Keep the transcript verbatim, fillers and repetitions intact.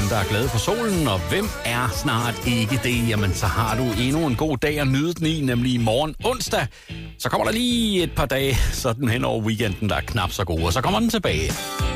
der er glade for solen, og hvem er snart ikke det? Jamen, så har du endnu en god dag at nyde den i, nemlig i morgen onsdag. Så kommer der lige et par dage sådan hen over weekenden, der er knap så gode, og så kommer den tilbage.